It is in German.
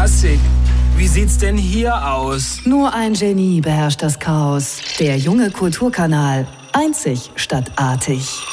Klassik. Wie sieht's denn hier aus? Nur ein Genie beherrscht das Chaos. Der junge Kulturkanal. Einzig statt artig.